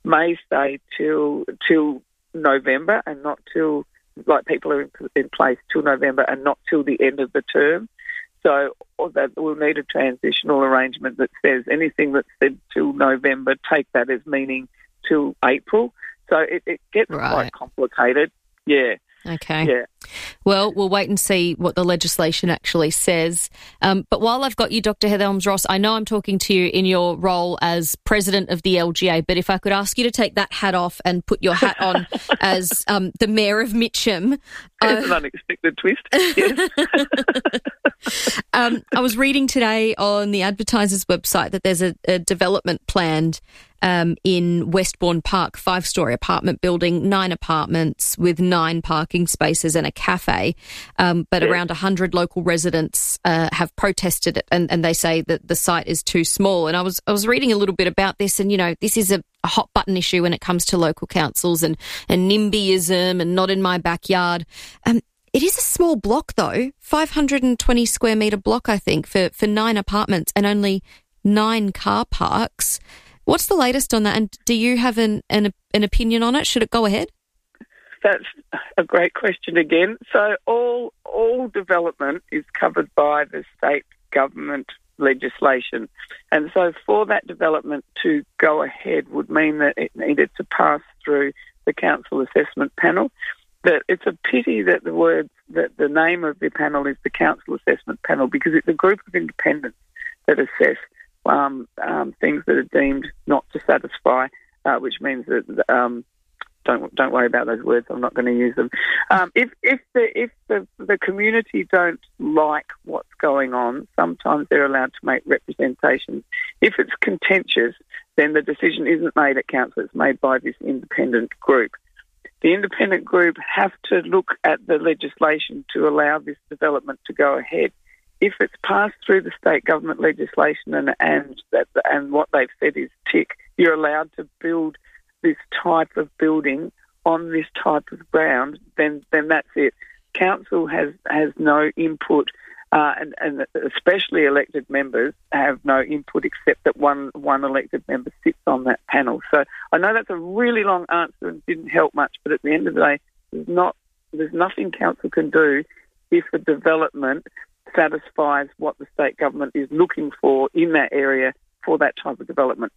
may stay till November and not till, like, people are in place till November and not till the end of the term. So that we'll need a transitional arrangement that says anything that's said till November, take that as meaning till April. So it gets quite complicated. Yeah. Okay. Yeah. Well, we'll wait and see what the legislation actually says. But while I've got you, Dr. Heather Holmes-Ross, I know I'm talking to you in your role as president of the LGA, but if I could ask you to take that hat off and put your hat on as the Mayor of Mitcham. It's an unexpected twist. Yes. I was reading today on the Advertiser's website that there's a development planned in Westbourne Park, 5-storey apartment building, 9 apartments with 9 parking spaces and a cafe. But around 100 local residents have protested it, and they say that the site is too small. And I was reading a little bit about this, and, you know, this is a hot button issue when it comes to local councils and NIMBYism and not in my backyard. It is a small block, though, 520 square metre block, I think, for 9 apartments and only 9 car parks. What's the latest on that? And do you have an opinion on it? Should it go ahead? That's a great question again. So all development is covered by the state government legislation. And so for that development to go ahead would mean that it needed to pass through the council assessment panel. That it's a pity that the name of the panel is the Council Assessment Panel, because it's a group of independents that assess things that are deemed not to satisfy, which means that don't worry about those words. I'm not going to use them. If the community don't like what's going on, sometimes they're allowed to make representations. If it's contentious, then the decision isn't made at council; it's made by this independent group. The independent group have to look at the legislation to allow this development to go ahead. If it's passed through the state government legislation and what they've said is tick, you're allowed to build this type of building on this type of ground, then that's it. Council has no input, and especially elected members have no input except that one elected member sits on that panel. So I know that's a really long answer and didn't help much, but at the end of the day, there's nothing council can do if a development satisfies what the state government is looking for in that area for that type of development.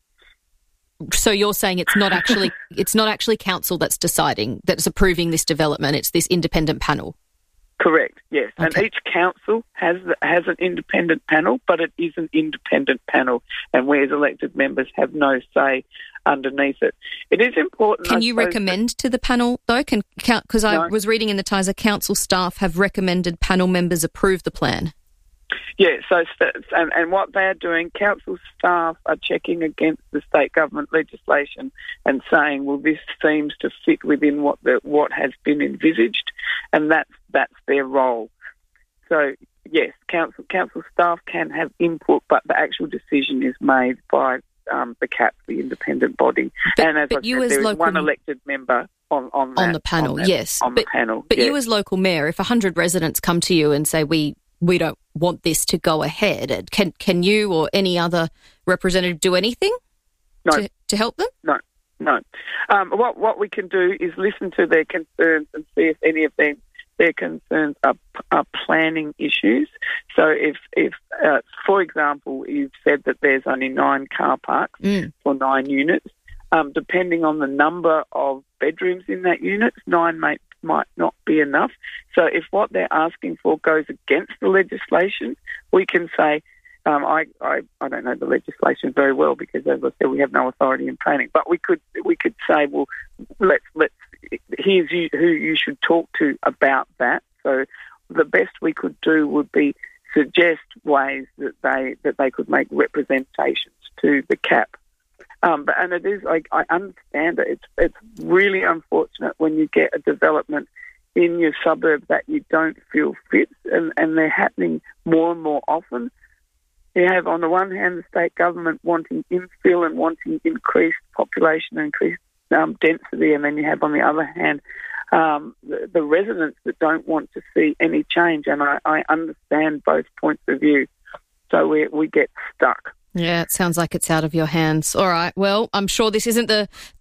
So you're saying it's not actually council that's deciding, that's approving this development, it's this independent panel? Correct, yes. Okay. And each council has an independent panel, but it is an independent panel, and we as elected members have no say underneath it. It is important. Can you recommend to the panel, though? Because I was reading in the Tiser, council staff have recommended panel members approve the plan. Yeah, and what they're doing, council staff are checking against the state government legislation and saying, well, this seems to fit within what has been envisaged, and that's their role. So yes, council staff can have input, but the actual decision is made by the CAP, the independent body. And as I said, there is one elected member on the panel. But you as local mayor, if 100 residents come to you and say we don't want this to go ahead, can you or any other representative do anything to help them? No. What we can do is listen to their concerns and see if any of their concerns are planning issues. So if for example, you've said that there's only 9 car parks for 9 units, depending on the number of bedrooms in that unit, 9 might not be enough. So if what they're asking for goes against the legislation, we can say, I don't know the legislation very well because, as I said, we have no authority in planning. But we could say, well, let's here's who you should talk to about that. So the best we could do would be suggest ways that they could make representations to the CAP. And it is, I understand it. It's really unfortunate when you get a development in your suburb that you don't feel fits, and they're happening more and more often. You have, on the one hand, the state government wanting infill and wanting increased population and increased density, and then you have, on the other hand, the residents that don't want to see any change. And I understand both points of view, so we get stuck. Yeah, it sounds like it's out of your hands. All right. Well, I'm sure this isn't the